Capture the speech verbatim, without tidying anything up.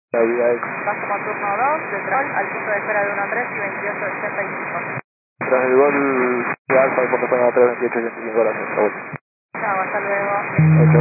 La vida es... Vas como turno dos, de Troll, al punto de espera de uno tres y veintiocho ochenta y cinco. Tras el gol de Alfa, el punto de espera de tres, veintiocho ochenta y cinco, gracias. Chao, hasta luego. Chao.